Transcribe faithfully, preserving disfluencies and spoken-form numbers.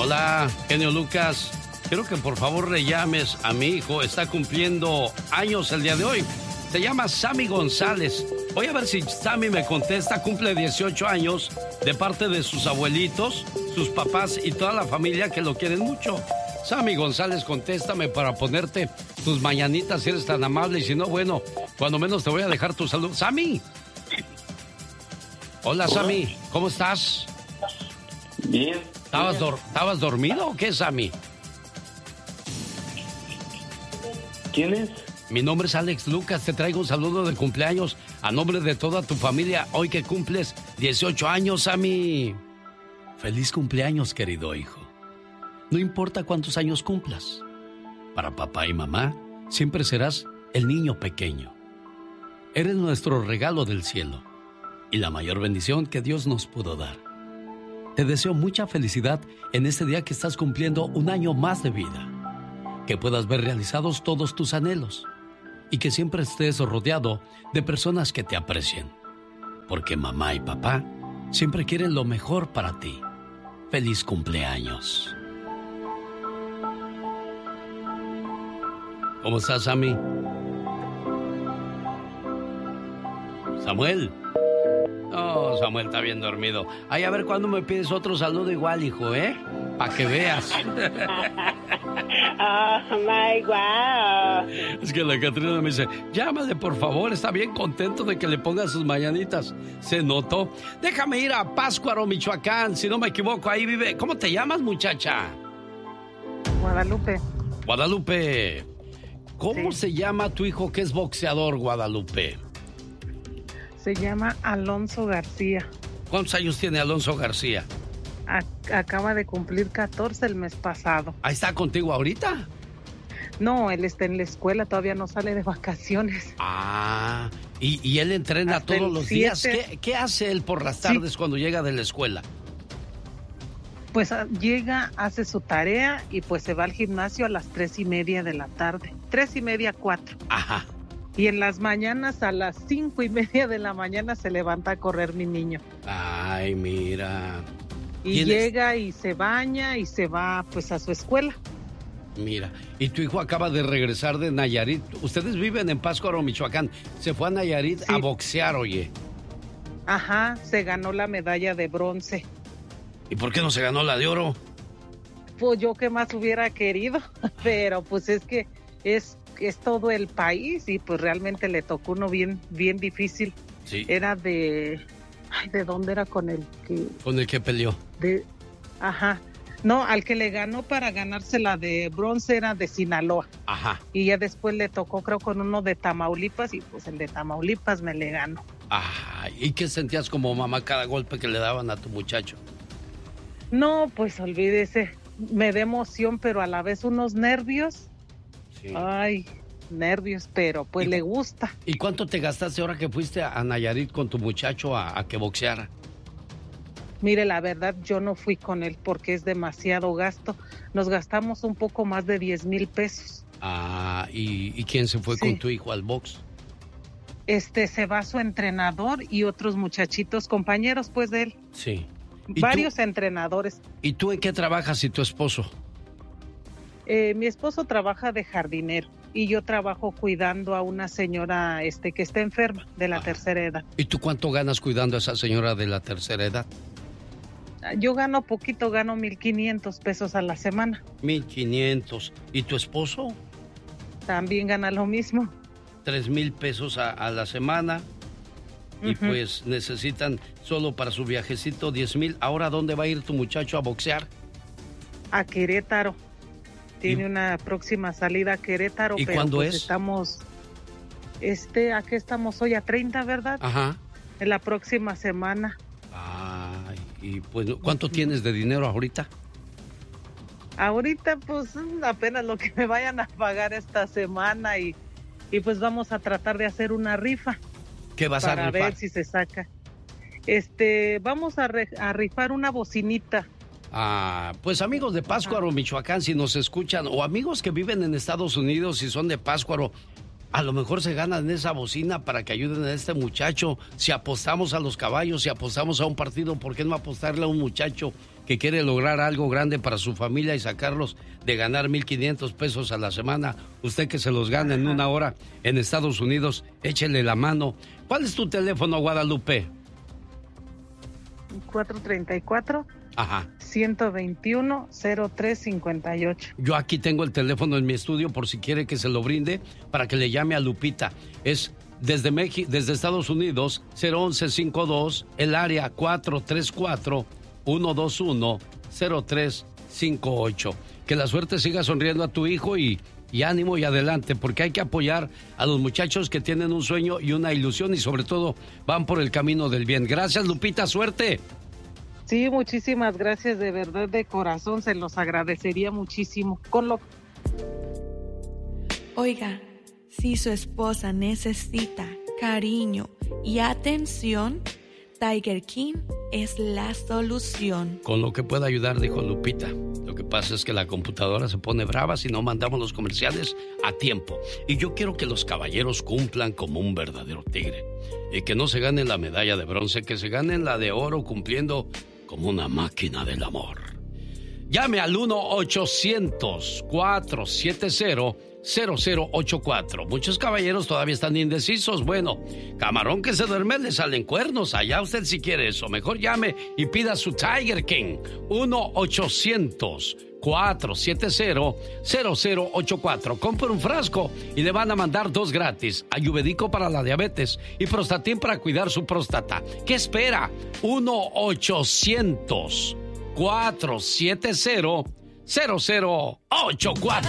Hola, genio Lucas. Quiero que por favor le llames a mi hijo. Está cumpliendo años el día de hoy. Se llama Sammy González. Voy a ver si Sammy me contesta. Cumple dieciocho años de parte de sus abuelitos, sus papás y toda la familia que lo quieren mucho. Sammy González, contéstame para ponerte tus mañanitas si eres tan amable. Y si no, bueno, cuando menos te voy a dejar tu salud. ¡Sammy! Hola, Sammy. ¿Cómo estás? Bien. ¿Estabas, dor- ¿Estabas dormido o qué, Sammy? ¿Quién es? Mi nombre es Alex Lucas. Te traigo un saludo de cumpleaños a nombre de toda tu familia. Hoy que cumples dieciocho años, Sammy. Feliz cumpleaños, querido hijo. No importa cuántos años cumplas. Para papá y mamá, siempre serás el niño pequeño. Eres nuestro regalo del cielo y la mayor bendición que Dios nos pudo dar. Te deseo mucha felicidad en este día que estás cumpliendo un año más de vida. Que puedas ver realizados todos tus anhelos y que siempre estés rodeado de personas que te aprecien. Porque mamá y papá siempre quieren lo mejor para ti. Feliz cumpleaños. ¿Cómo estás, Sammy? ¿Samuel? Oh, Samuel está bien dormido. Ay, a ver cuándo me pides otro saludo igual, hijo, ¿eh? Para que veas. Oh, my wow. Es que la Catrina me dice, llámale por favor, está bien contento de que le ponga sus mañanitas. Se notó. Déjame ir a Pátzcuaro, Michoacán, si no me equivoco, ahí vive. ¿Cómo te llamas, muchacha? Guadalupe. Guadalupe. ¿Cómo Sí. se llama tu hijo que es boxeador, Guadalupe? Se llama Alonso García. ¿Cuántos años tiene Alonso García? Ac- acaba de cumplir catorce el mes pasado. ¿Ahí está contigo ahorita? No, él está en la escuela, todavía no sale de vacaciones. Ah, y, y él entrena Hasta todos el los días. siete. ¿Qué, qué hace él por las Sí. tardes cuando llega de la escuela? Pues ah, llega, hace su tarea y pues se va al gimnasio a las tres y media de la tarde. Tres y media, cuatro. Ajá. Y en las mañanas a las cinco y media de la mañana se levanta a correr mi niño. Ay, mira. Y ¿Tienes- llega y se baña y se va pues a su escuela. Mira, y tu hijo acaba de regresar de Nayarit. Ustedes viven en Pátzcuaro, Michoacán. Se fue a Nayarit Sí. a boxear, oye. Ajá, se ganó la medalla de bronce. ¿Y por qué no se ganó la de oro? Pues yo que más hubiera querido, pero pues es que es, es todo el país y pues realmente le tocó uno bien, bien difícil. Sí. Era de, ay, ¿de dónde era con el que? Con el que peleó. De, ajá, no, al que le ganó para ganarse la de bronce era de Sinaloa Ajá. y ya después le tocó creo con uno de Tamaulipas y pues el de Tamaulipas me le ganó. Ajá. ¿Y qué sentías como mamá cada golpe que le daban a tu muchacho? No, pues olvídese, me da emoción pero a la vez unos nervios. Sí. Ay, nervios, pero pues ¿Y le cu- gusta. ¿Y cuánto te gastaste ahora que fuiste a Nayarit con tu muchacho a, a que boxeara? Mire, la verdad, yo no fui con él porque es demasiado gasto. Nos gastamos un poco más de diez mil pesos. Ah, ¿y, y quién se fue Sí. con tu hijo al box? Este, se va su entrenador y otros muchachitos, compañeros pues de él. Sí. ¿Y Varios tú, entrenadores. ¿Y tú en qué trabajas y tu esposo? Eh, mi esposo trabaja de jardinero y yo trabajo cuidando a una señora este, que está enferma de la Ajá. tercera edad. ¿Y tú cuánto ganas cuidando a esa señora de la tercera edad? Yo gano poquito, gano mil quinientos pesos a la semana. mil quinientos. ¿Y tu esposo? También gana lo mismo. Tres mil pesos a, a la semana. Y Ujú. pues necesitan solo para su viajecito diez mil. ¿Ahora dónde va a ir tu muchacho a boxear? A Querétaro. Tiene ¿Y- una próxima salida a Querétaro. ¿Y pero cuándo pues es? Estamos, este, ¿a qué estamos hoy? A treinta, ¿verdad? Ajá. En la próxima semana. Ay, y pues, ¿cuánto tienes de dinero ahorita? Ahorita, pues, apenas lo que me vayan a pagar esta semana y, y pues vamos a tratar de hacer una rifa ¿Qué vas para a rifar? ver si se saca. Este, vamos a, re- a rifar una bocinita. Ah, pues amigos de Pátzcuaro, Michoacán, si nos escuchan, o amigos que viven en Estados Unidos y son de Pátzcuaro, A lo mejor se ganan esa bocina para que ayuden a este muchacho. Si apostamos a los caballos, si apostamos a un partido, ¿por qué no apostarle a un muchacho que quiere lograr algo grande para su familia y sacarlos de ganar mil quinientos pesos a la semana? Usted que se los gana en una hora en Estados Unidos, échele la mano. ¿Cuál es tu teléfono, Guadalupe? cuatro treinta y cuatro, Ajá. ciento veintiuno, cero tres cincuenta y ocho. Yo aquí tengo el teléfono en mi estudio por si quiere que se lo brinde para que le llame a Lupita. Es desde México, desde Estados Unidos, cero once cincuenta y dos, el área cuatro tres cuatro, uno dos uno, cero tres cinco ocho. Que la suerte siga sonriendo a tu hijo y, y ánimo y adelante, porque hay que apoyar a los muchachos que tienen un sueño y una ilusión y sobre todo van por el camino del bien. Gracias, Lupita, suerte. Sí, muchísimas gracias, de verdad, de corazón, se los agradecería muchísimo. Con lo... Oiga, si su esposa necesita cariño y atención, Tiger King es la solución. Con lo que pueda ayudar, dijo Lupita. Lo que pasa es que la computadora se pone brava si no mandamos los comerciales a tiempo. Y yo quiero que los caballeros cumplan como un verdadero tigre. Y que no se ganen la medalla de bronce, que se ganen la de oro cumpliendo como una máquina del amor. Llame al uno ochocientos, cuatro siete cero, cero cero ocho cuatro. Muchos caballeros todavía están indecisos. Bueno, camarón que se duerme le salen cuernos. Allá usted si quiere eso. Mejor llame y pida su Tiger King. uno ochocientos, cuatro siete cero, cero cero ocho cuatro. Compre un frasco y le van a mandar dos gratis. Ayurvédico para la diabetes y Prostatin para cuidar su próstata. ¿Qué espera? uno ochocientos, cuatro siete cero, cero cero ocho cuatro.